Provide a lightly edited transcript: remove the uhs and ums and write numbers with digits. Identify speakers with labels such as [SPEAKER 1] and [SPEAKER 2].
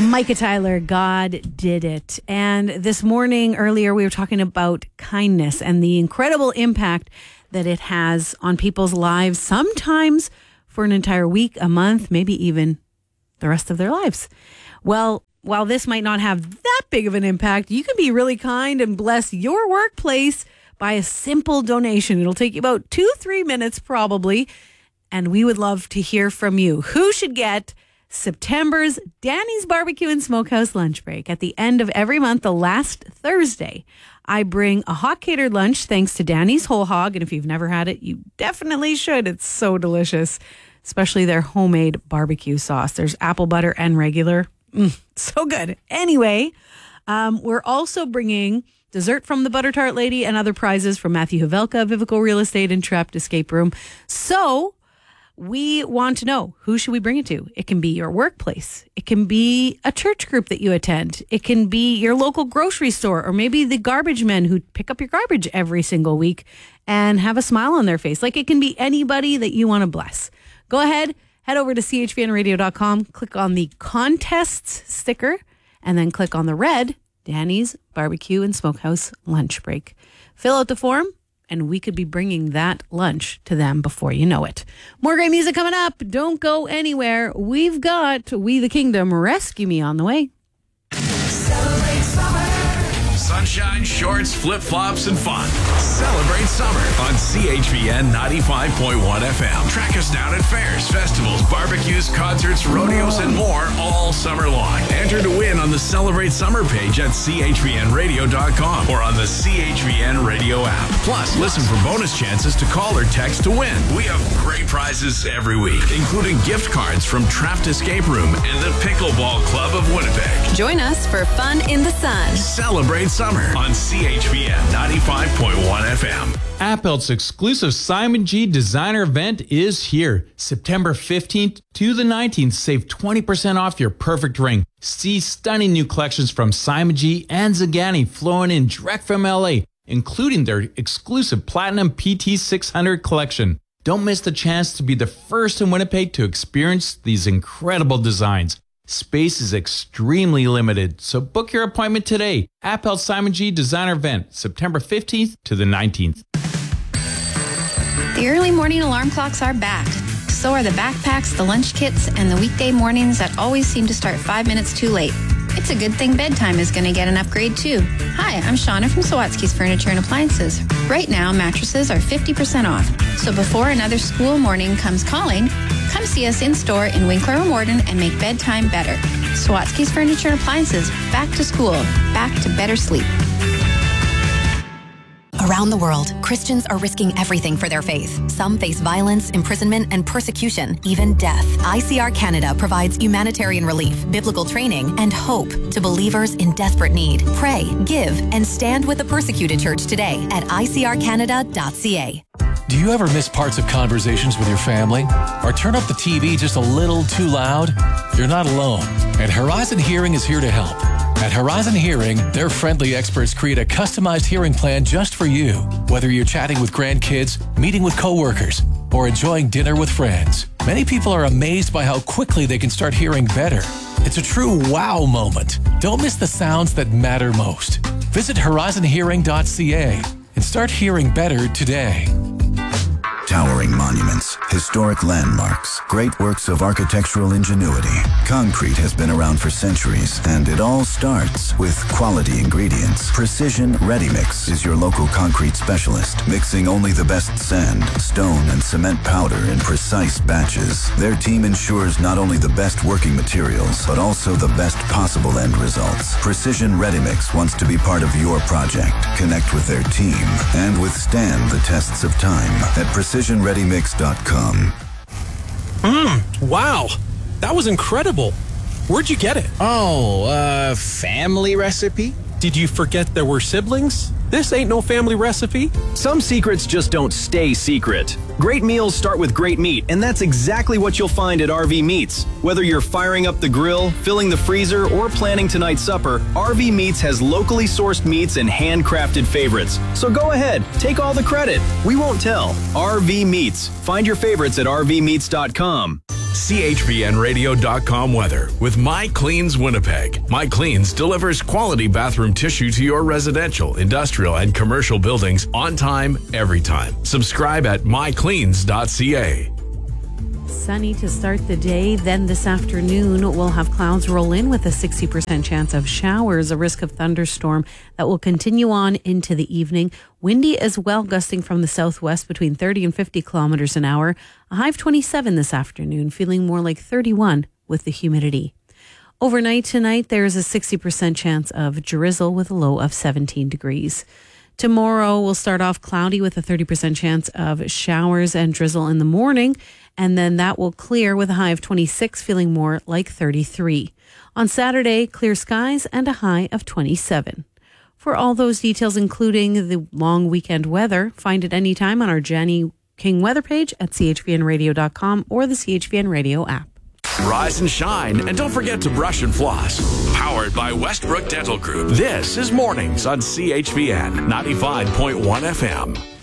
[SPEAKER 1] Micah Tyler, God Did It. And this morning, earlier, we were talking about kindness and the incredible impact that it has on people's lives, sometimes for an entire week, a month, maybe even the rest of their lives. Well, while this might not have that big of an impact, you can be really kind and bless your workplace by a simple donation. It'll take you about 2-3 minutes probably, and we would love to hear from you. Who should get September's Danny's Barbecue and Smokehouse lunch break? At the end of every month, the last Thursday, I bring a hot catered lunch thanks to Danny's Whole Hog. And if you've never had it, you definitely should. It's so delicious, especially their homemade barbecue sauce. There's apple butter and regular. So good. Anyway, we're also bringing dessert from the Butter Tart Lady and other prizes from Matthew Havelka, Vivico Real Estate, and Trapped Escape Room. So we want to know, who should we bring it to? It can be your workplace. It can be a church group that you attend. It can be your local grocery store, or maybe the garbage men who pick up your garbage every single week and have a smile on their face. Like, it can be anybody that you want to bless. Go ahead, head over to chvnradio.com, click on the contests sticker, and then click on the red Danny's Barbecue and Smokehouse lunch break. Fill out the form, and we could be bringing that lunch to them before you know it. More great music coming up. Don't go anywhere. We've got We the Kingdom, Rescue Me on the way.
[SPEAKER 2] Celebrate summer. Sunshine, shorts, flip-flops, and fun. Celebrate summer on CHVN 95.1 FM. Track us down at fairs, festivals, barbecues, concerts, rodeos, and more all summer long. Enter to win on the Celebrate Summer page at chvnradio.com or on the CHVN Radio app. Plus, listen for bonus chances to call or text to win. We have great prizes every week, including gift cards from Trapped Escape Room and the Pickleball Club of Winnipeg.
[SPEAKER 3] Join us for fun in the sun.
[SPEAKER 2] Celebrate summer on CHVN 95.1 FM.
[SPEAKER 4] Appelt's exclusive Simon G designer event is here. September 15th to the 19th. Save 20% off your perfect ring. See stunning new collections from Simon G and Zagani flowing in direct from LA, including their exclusive Platinum PT 600 collection. Don't miss the chance to be the first in Winnipeg to experience these incredible designs. Space is extremely limited, so book your appointment today. Appelt Simon G Designer Event, September 15th to the 19th.
[SPEAKER 3] The early morning alarm clocks are back. So are the backpacks, the lunch kits, and the weekday mornings that always seem to start 5 minutes too late. It's a good thing bedtime is going to get an upgrade too. Hi, I'm Shauna from Sawatsky's Furniture and Appliances. Right now, mattresses are 50% off. So before another school morning comes calling, come see us in store in Winkler and Warden and make bedtime better. Sawatsky's Furniture and Appliances. Back to school. Back to better sleep.
[SPEAKER 5] Around the world, Christians are risking everything for their faith. Some face violence, imprisonment, and persecution, even death. ICR Canada provides humanitarian relief, biblical training, and hope to believers in desperate need. Pray, give, and stand with the persecuted church today at icrcanada.ca.
[SPEAKER 6] Do you ever miss parts of conversations with your family? Or turn up the TV just a little too loud? You're not alone, and Horizon Hearing is here to help. At Horizon Hearing, their friendly experts create a customized hearing plan just for you. Whether you're chatting with grandkids, meeting with coworkers, or enjoying dinner with friends, many people are amazed by how quickly they can start hearing better. It's a true wow moment. Don't miss the sounds that matter most. Visit horizonhearing.ca and start hearing better today.
[SPEAKER 7] Towering monuments, historic landmarks, great works of architectural ingenuity. Concrete has been around for centuries, and it all starts with quality ingredients. Precision Ready Mix is your local concrete specialist, mixing only the best sand, stone, and cement powder in precise batches. Their team ensures not only the best working materials, but also the best possible end results. Precision Ready Mix wants to be part of your project. Connect with their team and withstand the tests of time at precisionreadymix.com.
[SPEAKER 8] Wow. That was incredible. Where'd you get it?
[SPEAKER 9] Oh, family recipe?
[SPEAKER 8] Did you forget there were siblings? This ain't no family recipe.
[SPEAKER 10] Some secrets just don't stay secret. Great meals start with great meat, and that's exactly what you'll find at RV Meats. Whether you're firing up the grill, filling the freezer, or planning tonight's supper, RV Meats has locally sourced meats and handcrafted favorites. So go ahead, take all the credit. We won't tell. RV Meats. Find your favorites at rvmeats.com.
[SPEAKER 2] CHVNradio.com weather with My Cleans Winnipeg. My Cleans delivers quality bathroom tissue to your residential, industrial, and commercial buildings on time, every time. Subscribe at mycleans.ca.
[SPEAKER 1] Sunny to start the day. Then this afternoon, we'll have clouds roll in with a 60% chance of showers, a risk of thunderstorm that will continue on into the evening. Windy as well, gusting from the southwest between 30 and 50 kilometers an hour. A high of 27 this afternoon, feeling more like 31 with the humidity. Overnight tonight, there is a 60% chance of drizzle with a low of 17 degrees. Tomorrow, we'll start off cloudy with a 30% chance of showers and drizzle in the morning, and then that will clear with a high of 26, feeling more like 33. On Saturday, clear skies and a high of 27. For all those details, including the long weekend weather, find it anytime on our Jenny King weather page at chvnradio.com or the CHVN Radio app.
[SPEAKER 2] Rise and shine, and don't forget to brush and floss. Powered by Westbrook Dental Group. This is Mornings on CHVN 95.1 FM.